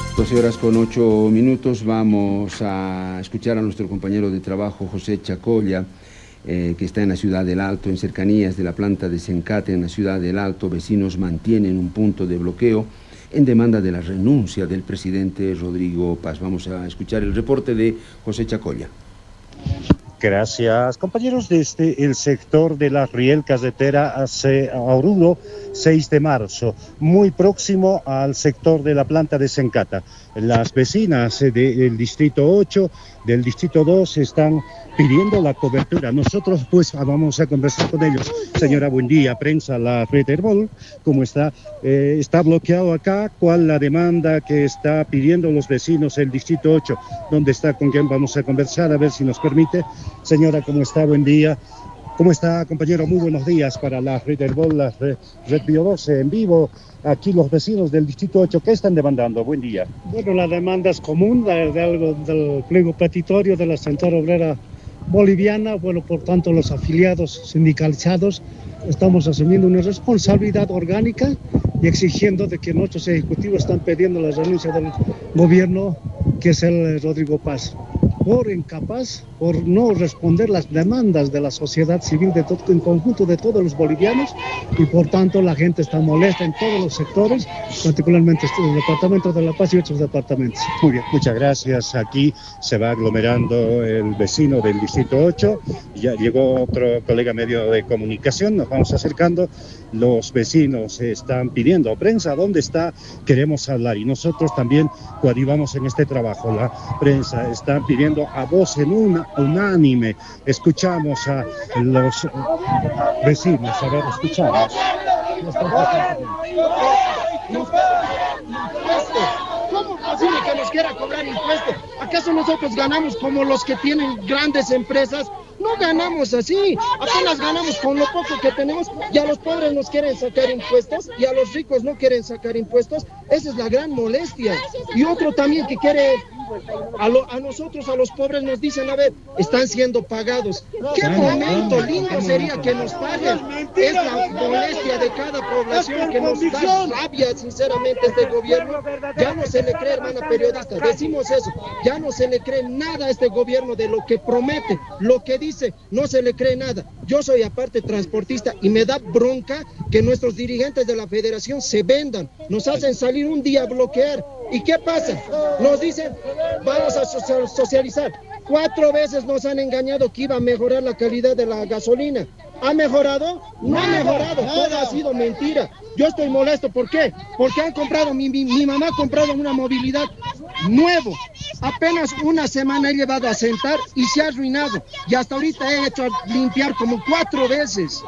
12 horas con 8 minutos. Vamos a escuchar a nuestro compañero de trabajo, José Chacolla, que está en la ciudad del Alto, en cercanías de la planta de Sencate en la ciudad del Alto. Vecinos mantienen un punto de bloqueo en demanda de la renuncia del presidente Rodrigo Paz. Vamos a escuchar el reporte de José Chacolla. Gracias, compañeros. Desde el sector de la Riel Carretera hacia Oruro, 6 de marzo, muy próximo al sector de la planta de Sencata. Las vecinas del distrito 8, del distrito 2 están pidiendo la cobertura. Nosotros pues vamos a conversar con ellos. Señora, buen día, prensa, la red Herbol, ¿cómo está? Está bloqueado acá. ¿Cuál la demanda que está pidiendo los vecinos del distrito 8? ¿Dónde está? ¿Con quién vamos a conversar? A ver si nos permite. Señora, ¿cómo está? Buen día. ¿Cómo está, compañero? Muy buenos días para la red Herbol, la red Bio 12 en vivo. Aquí los vecinos del distrito 8, ¿qué están demandando? Buen día. Bueno, la demanda es común del pliego petitorio de la Central Obrera Boliviana. Bueno, por tanto, los afiliados sindicalizados estamos asumiendo una responsabilidad orgánica y exigiendo de que nuestros ejecutivos están pidiendo la renuncia del gobierno, que es el Rodrigo Paz, por incapaz, por no responder las demandas de la sociedad civil en conjunto de todos los bolivianos, y por tanto la gente está molesta en todos los sectores, particularmente en el departamento de La Paz y otros departamentos. Muy bien, muchas gracias. Aquí se va aglomerando el vecino del distrito 8, ya llegó otro colega medio de comunicación, nos vamos acercando. Los vecinos están pidiendo, prensa, ¿dónde está? Queremos hablar, y nosotros también coadyuvamos en este trabajo. La prensa está pidiendo a voz en unánime. Escuchamos a los vecinos, a ver, escuchamos. ¿Cómo es posible que nos quiera cobrar impuestos? ¿Acaso nosotros ganamos como los que tienen grandes empresas? No ganamos así, apenas ganamos con lo poco que tenemos, y a los pobres nos quieren sacar impuestos y a los ricos no quieren sacar impuestos. Esa es la gran molestia. Y otro también que quiere, a nosotros, a los pobres, nos dicen, a ver, están siendo pagados. ¿Qué momento lindo sería que nos paguen? Es la molestia de cada población que nos da rabia, sinceramente, este gobierno. Ya no se le cree, hermana periodista, decimos eso, ya no se le cree nada a este gobierno de lo que promete, lo que dice, no se le cree nada. Yo soy aparte transportista y me da bronca que nuestros dirigentes de la federación se vendan, nos hacen salir un día a bloquear. ¿Y qué pasa? Nos dicen, vamos a socializar. 4 veces nos han engañado que iba a mejorar la calidad de la gasolina. ¿Ha mejorado? No ha mejorado, todo ha sido mentira. Yo estoy molesto, ¿por qué? Porque han comprado, mi mamá ha comprado una movilidad nuevo. Apenas una semana he llevado a sentar y se ha arruinado. Y hasta ahorita he hecho limpiar como 4 veces.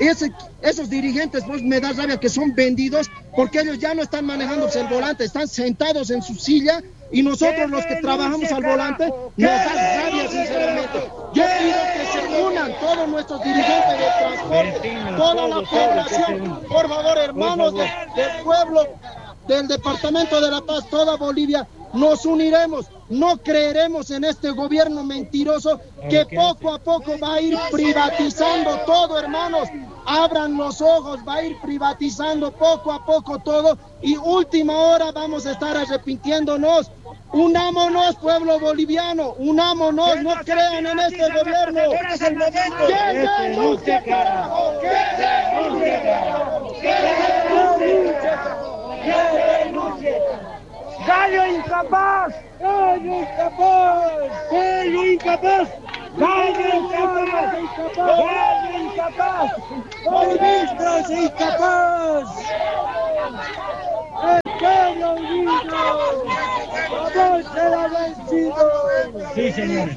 Esos dirigentes, pues me da rabia que son vendidos, porque ellos ya no están manejándose el volante, están sentados en su silla, y nosotros los que trabajamos al volante nos da rabia, sinceramente. Yo pido que se unan todos nuestros dirigentes del transporte, toda la población, por favor, hermanos del pueblo, del departamento de La Paz, toda Bolivia, nos uniremos. No creeremos en este gobierno mentiroso que poco a poco va a ir privatizando todo, hermanos. Abran los ojos, va a ir privatizando poco a poco todo, y última hora vamos a estar arrepintiéndonos. Unámonos, pueblo boliviano, unámonos, no crean en este gobierno. Es el momento. ¡Que renuncie, carajo! ¡Que renuncie, carajo! ¡Que renuncie! ¡Que renuncie! ¡Gallo incapaz! ¡Gallo incapaz! ¡Gallo incapaz! ¡Gallo incapaz! ¡Gallo incapaz! ¡Ministros incapaz! ¡El pueblo unido! ¡No será vencido! Sí, señores.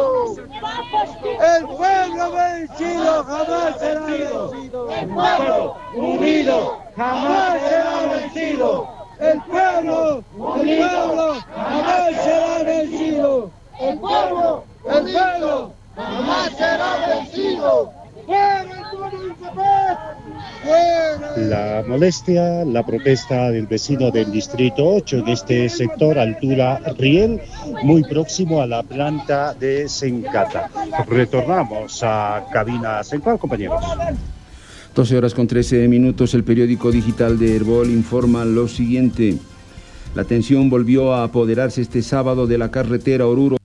El pueblo vencido jamás será vencido. El pueblo unido jamás será vencido. El pueblo jamás será vencido. El pueblo jamás será vencido. La molestia, la protesta del vecino del distrito 8 en este sector, altura Riel, muy próximo a la planta de Sencata. Retornamos a cabina central, compañeros. 12 horas con 13 minutos, el periódico digital de Herbol informa lo siguiente. La tensión volvió a apoderarse este sábado de la carretera Oruro,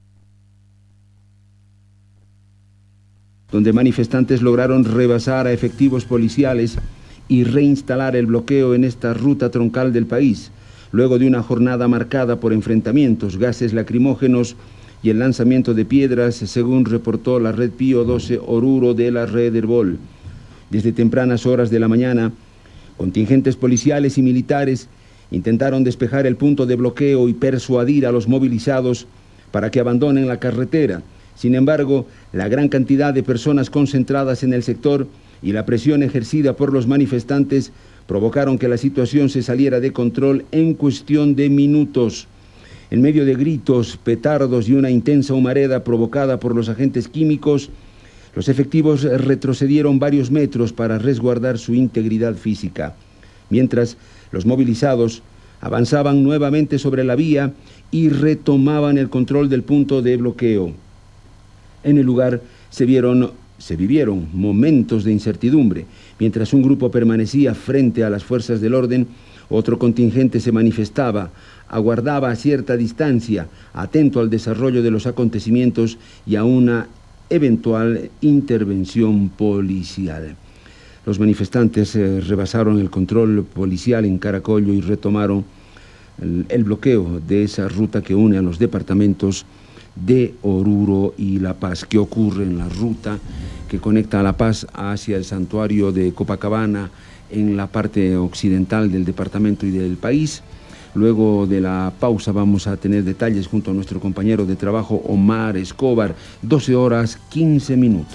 donde manifestantes lograron rebasar a efectivos policiales y reinstalar el bloqueo en esta ruta troncal del país, luego de una jornada marcada por enfrentamientos, gases lacrimógenos y el lanzamiento de piedras, según reportó la red Pío 12 Oruro de la red Herbol. Desde tempranas horas de la mañana, contingentes policiales y militares intentaron despejar el punto de bloqueo y persuadir a los movilizados para que abandonen la carretera. Sin embargo, la gran cantidad de personas concentradas en el sector y la presión ejercida por los manifestantes provocaron que la situación se saliera de control en cuestión de minutos. En medio de gritos, petardos y una intensa humareda provocada por los agentes químicos, los efectivos retrocedieron varios metros para resguardar su integridad física, mientras los movilizados avanzaban nuevamente sobre la vía y retomaban el control del punto de bloqueo. En el lugar se vivieron momentos de incertidumbre. Mientras un grupo permanecía frente a las fuerzas del orden, otro contingente se manifestaba, aguardaba a cierta distancia, atento al desarrollo de los acontecimientos y a una eventual intervención policial. Los manifestantes rebasaron el control policial en Caracollo y retomaron el bloqueo de esa ruta que une a los departamentos de Oruro y La Paz. ¿Qué ocurre en la ruta que conecta a La Paz hacia el santuario de Copacabana en la parte occidental del departamento y del país? Luego de la pausa vamos a tener detalles junto a nuestro compañero de trabajo Omar Escobar. 12 horas 15 minutos.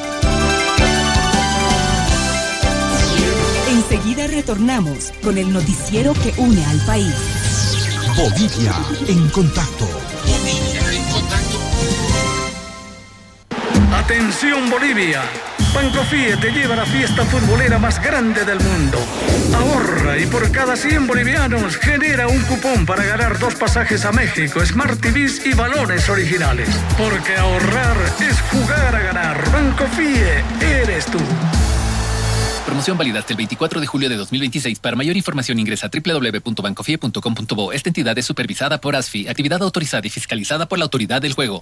Enseguida retornamos con el noticiero que une al país. Bolivia en contacto. Atención Bolivia, Bancofie te lleva a la fiesta futbolera más grande del mundo. Ahorra y por cada 100 bolivianos genera un cupón para ganar 2 pasajes a México, Smart TVs y balones originales. Porque ahorrar es jugar a ganar. Bancofie, eres tú. Promoción válida hasta el 24 de julio de 2026. Para mayor información ingresa a www.bancofie.com.bo. Esta entidad es supervisada por ASFI, actividad autorizada y fiscalizada por la Autoridad del Juego.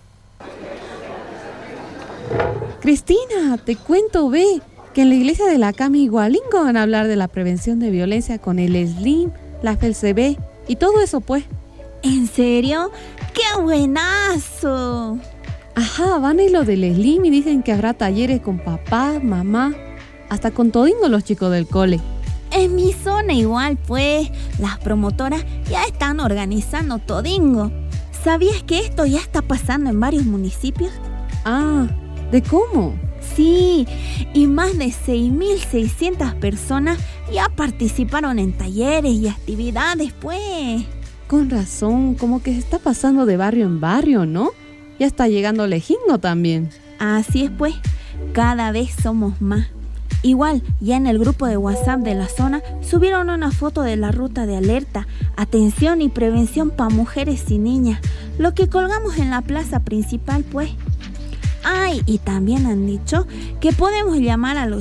Cristina, te cuento, ve, que en la iglesia de la Cami Igualingo van a hablar de la prevención de violencia con el SLIM, la FELCB y todo eso, pues. ¿En serio? ¡Qué buenazo! Ajá, van a ir lo del SLIM y dicen que habrá talleres con papá, mamá, hasta con todingo los chicos del cole. En mi zona igual, pues, las promotoras ya están organizando todingo. ¿Sabías que esto ya está pasando en varios municipios? Ah, ¿de cómo? Sí, y más de 6.600 personas ya participaron en talleres y actividades, pues. Con razón, como que se está pasando de barrio en barrio, ¿no? Ya está llegando Lejingo también. Así es, pues, cada vez somos más. Igual, ya en el grupo de WhatsApp de la zona subieron una foto de la ruta de alerta, atención y prevención para mujeres y niñas, lo que colgamos en la plaza principal, pues. Ay, y también han dicho que podemos llamar al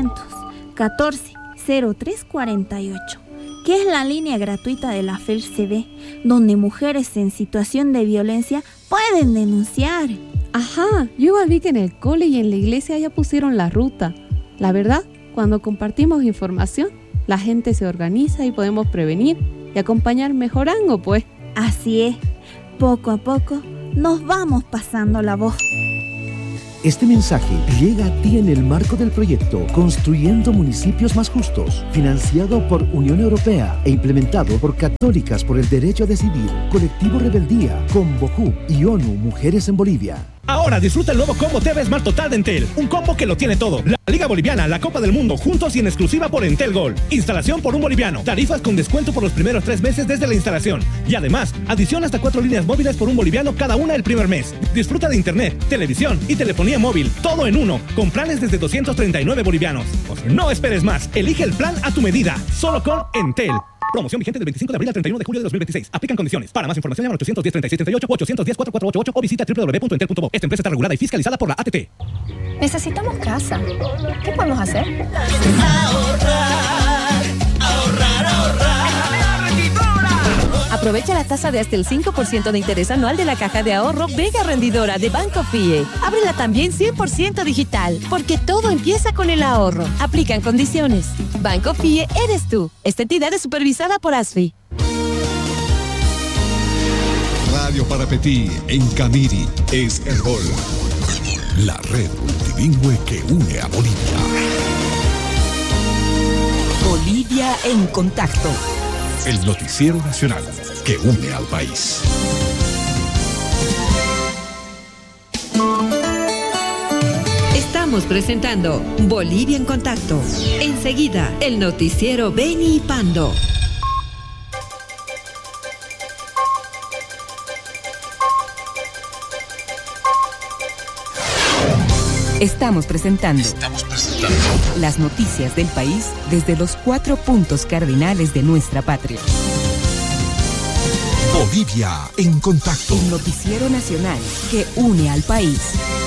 814-0348, que es la línea gratuita de la FELCB, donde mujeres en situación de violencia pueden denunciar. Ajá, yo igual vi que en el cole y en la iglesia ya pusieron la ruta. La verdad, cuando compartimos información, la gente se organiza y podemos prevenir y acompañar mejorando, pues. Así es, poco a poco nos vamos pasando la voz. Este mensaje llega a ti en el marco del proyecto Construyendo Municipios Más Justos, financiado por Unión Europea e implementado por Católicas por el Derecho a Decidir, Colectivo Rebeldía, Convojú y ONU Mujeres en Bolivia. Ahora disfruta el nuevo combo TV Smart Total de Entel. Un combo que lo tiene todo. La Liga Boliviana, la Copa del Mundo, juntos y en exclusiva por Entel Gold. Instalación por $1. Tarifas con descuento por los primeros 3 meses desde la instalación. Y además, adición hasta 4 líneas móviles por $1 cada una el primer mes. Disfruta de internet, televisión y telefonía móvil. Todo en uno. Con planes desde 239 bolivianos. No esperes más. Elige el plan a tu medida. Solo con Entel. Promoción vigente del 25 de abril al 31 de julio de 2026. Aplican condiciones. Para más información llama al 810-3678 o 810-4488 o visita www.entel.bo. Esta empresa está regulada y fiscalizada por la ATT. Necesitamos casa. ¿Qué podemos hacer? Ahorrar. Aprovecha la tasa de hasta el 5% de interés anual de la caja de ahorro Vega Rendidora de Banco FIE. Ábrela también 100% digital, porque todo empieza con el ahorro. Aplican condiciones. Banco FIE eres tú. Esta entidad es supervisada por ASFI. Radio Parapetí en Camiri es Herbol, la red multilingüe que une a Bolivia. Bolivia en contacto. El noticiero nacional que une al país. Estamos presentando Bolivia en contacto. Enseguida, el noticiero Beni y Pando. Estamos presentando las noticias del país desde los 4 puntos cardinales de nuestra patria. Bolivia en contacto. El noticiero nacional que une al país.